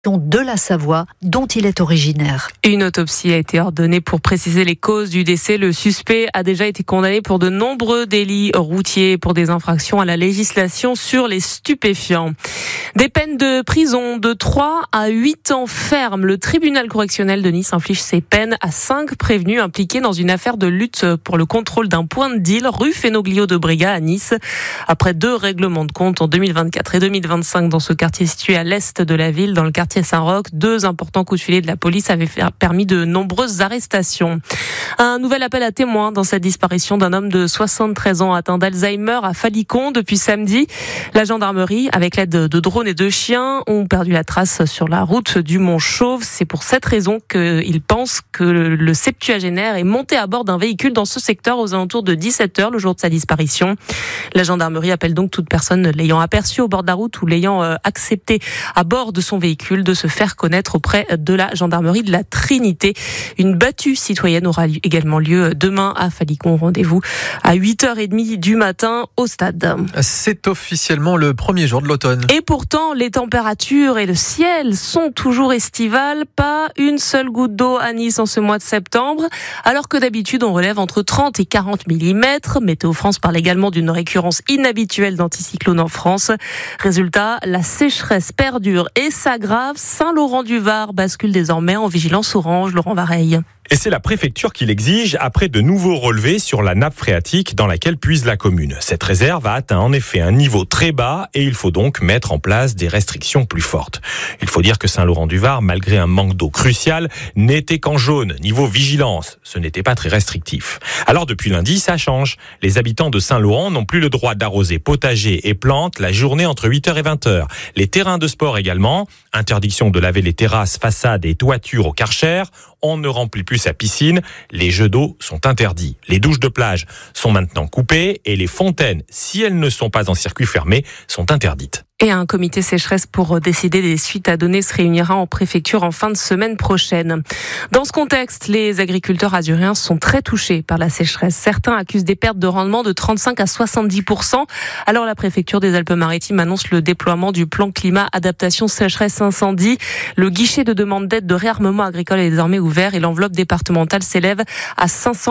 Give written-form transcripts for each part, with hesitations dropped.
de la Savoie dont il est originaire. Une autopsie a été ordonnée pour préciser les causes du décès. Le suspect a déjà été condamné pour de nombreux délits routiers pour des infractions à la législation sur les stupéfiants. Des peines de prison de 3 à 8 ans ferme. Le tribunal correctionnel de Nice inflige ces peines à 5 prévenus impliqués dans une affaire de lutte pour le contrôle d'un point de deal rue Fénoglio de Brega à Nice. Après 2 règlements de compte en 2024 et 2025 dans ce quartier situé à l'est de la ville, dans le quartier Saint-Roch, 2 importants coups de filet de la police avaient permis de nombreuses arrestations. Un nouvel appel à témoins dans cette disparition d'un homme de 73 ans atteint d'Alzheimer à Falicon depuis samedi. La gendarmerie, avec l'aide de drones et de chiens, ont perdu la trace sur la route du Mont-Chauve. C'est pour cette raison qu'ils pensent que le septuagénaire est monté à bord d'un véhicule dans ce secteur aux alentours de 17h le jour de sa disparition. La gendarmerie appelle donc toute personne l'ayant aperçu au bord de la route ou l'ayant accepté à bord de son véhicule de se faire connaître auprès de la gendarmerie de la Trinité. Une battue citoyenne aura également lieu demain à Falicon. Rendez-vous à 8h30 du matin au stade. C'est officiellement le premier jour de l'automne. Et pourtant, les températures et le ciel sont toujours estivales. Pas une seule goutte d'eau à Nice en ce mois de septembre, alors que d'habitude on relève entre 30 et 40 mm. Météo France parle également d'une récurrence inhabituelle d'anticyclones en France. Résultat, la sécheresse perdure et s'aggrave. Saint-Laurent-du-Var bascule désormais en vigilance orange. Laurent Vareille. Et c'est la préfecture qui l'exige après de nouveaux relevés sur la nappe phréatique dans laquelle puise la commune. Cette réserve a atteint en effet un niveau très bas et il faut donc mettre en place des restrictions plus fortes. Il faut dire que Saint-Laurent-du-Var, malgré un manque d'eau crucial, n'était qu'en jaune. Niveau vigilance, ce n'était pas très restrictif. Alors depuis lundi, ça change. Les habitants de Saint-Laurent n'ont plus le droit d'arroser potagers et plantes la journée entre 8h et 20h. Les terrains de sport également. Interdiction de laver les terrasses, façades et toitures au Karcher. On ne remplit plus sa piscine, les jeux d'eau sont interdits. Les douches de plage sont maintenant coupées et les fontaines, si elles ne sont pas en circuit fermé, sont interdites. Et un comité sécheresse pour décider des suites à donner se réunira en préfecture en fin de semaine prochaine. Dans ce contexte, les agriculteurs azuriens sont très touchés par la sécheresse. Certains accusent des pertes de rendement de 35 à 70%. Alors la préfecture des Alpes-Maritimes annonce le déploiement du plan climat adaptation sécheresse incendie. Le guichet de demande d'aide de réarmement agricole est désormais ouvert et l'enveloppe départementale s'élève à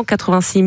586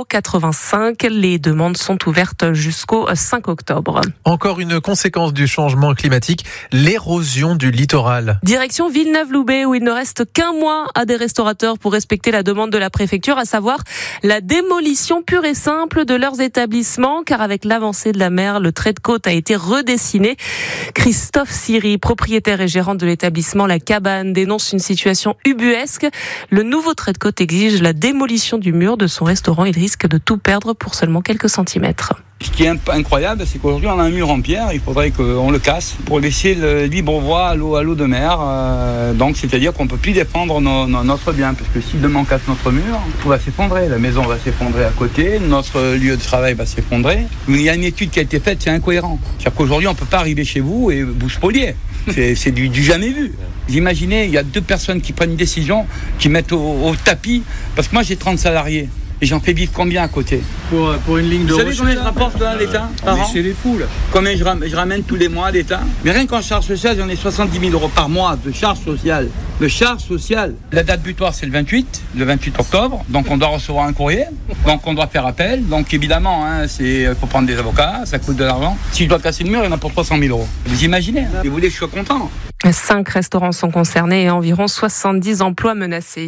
000,85 €. Les demandes sont ouvertes jusqu'au 5 octobre. Encore une conséquence du changement climatique, l'érosion du littoral. Direction Villeneuve-Loubet où il ne reste qu'un mois à des restaurateurs pour respecter la demande de la préfecture, à savoir la démolition pure et simple de leurs établissements, car avec l'avancée de la mer, le trait de côte a été redessiné. Christophe Siri, propriétaire et gérant de l'établissement La Cabane, dénonce une situation ubuesque. Le nouveau trait de côte exige la démolition du mur de son restaurant. Il risque de tout perdre pour seulement quelques centimètres. Ce qui est incroyable, c'est qu'aujourd'hui on a un mur en pierre, il faudrait qu'on le casse pour laisser le libre voie à l'eau de mer. Donc c'est-à-dire qu'on ne peut plus défendre notre bien, parce que si demain on casse notre mur, tout va s'effondrer. La maison va s'effondrer à côté, notre lieu de travail va s'effondrer. Il y a une étude qui a été faite, c'est incohérent. C'est-à-dire qu'aujourd'hui on ne peut pas arriver chez vous et vous spolier. C'est du jamais vu. Vous imaginez, il y a 2 personnes qui prennent une décision, qui mettent au tapis, parce que moi j'ai 30 salariés. Et j'en fais vivre combien à côté ? Pour une ligne de recherche. Vous savez combien je rapporte là, à l'État par an ? C'est les fous là. Combien je ramène tous les mois à l'État ? Mais rien qu'en charge sociale, j'en ai 70 000 € par mois de charge sociale. De charge sociale. La date butoir, c'est le 28 octobre. Donc on doit recevoir un courrier. Donc on doit faire appel. Donc évidemment, faut prendre des avocats, ça coûte de l'argent. Si je dois casser le mur, il y en a pour 300 000 €. Vous imaginez ? Vous voulez que je sois content ? 5 restaurants sont concernés et environ 70 emplois menacés.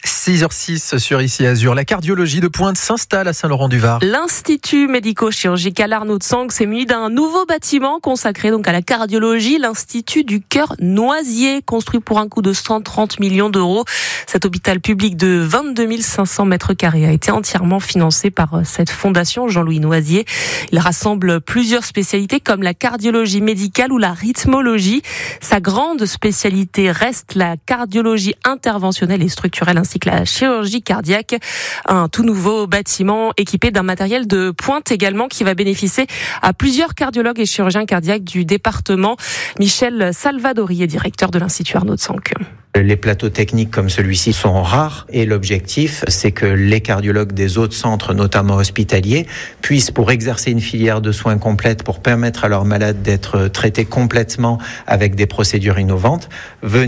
6h06 sur Ici Azur. La cardiologie de Pointe s'installe à Saint-Laurent-du-Var. L'Institut médico-chirurgical Arnaud de Sang s'est muni d'un nouveau bâtiment consacré donc à la cardiologie, l'Institut du Cœur Noisier, construit pour un coût de 130 millions €. Cet hôpital public de 22 500 mètres carrés a été entièrement financé par cette fondation Jean-Louis Noisier. Il rassemble plusieurs spécialités comme la cardiologie médicale ou la rythmologie. Sa grande spécialité reste la cardiologie interventionnelle et structurelle ainsi que la chirurgie cardiaque. Un tout nouveau bâtiment équipé d'un matériel de pointe également qui va bénéficier à plusieurs cardiologues et chirurgiens cardiaques du département. Michel Salvadori est directeur de l'Institut Arnaud de Sang. Les plateaux techniques comme celui-ci sont rares et l'objectif, c'est que les cardiologues des autres centres, notamment hospitaliers, puissent, pour exercer une filière de soins complète, pour permettre à leurs malades d'être traités complètement avec des procédures innovantes, venir